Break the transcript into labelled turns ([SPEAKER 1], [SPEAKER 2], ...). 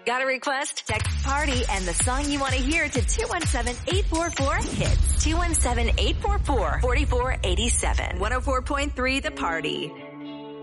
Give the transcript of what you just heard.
[SPEAKER 1] Got a request? Text party and the song you want to hear to 217-844-HITS. 217-844-4487. 104.3 The Party.